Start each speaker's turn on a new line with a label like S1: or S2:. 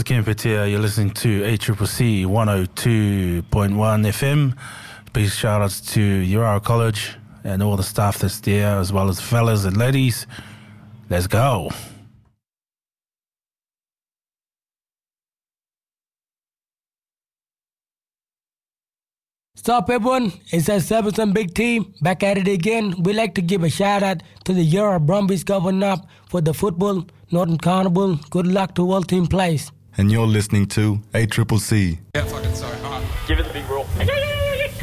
S1: Kempit here. You're listening to ACCC 102.1 FM. Big shout outs to Urara College and all the staff that's there, as well as fellas and ladies. Let's go.
S2: Stop everyone, it's our Surbiton big team back at it again. We like to give a shout out to the Urara Brumbies going up for the football Northern Carnival. Good luck to all team players.
S3: And you're listening to ACCC.
S4: Yeah,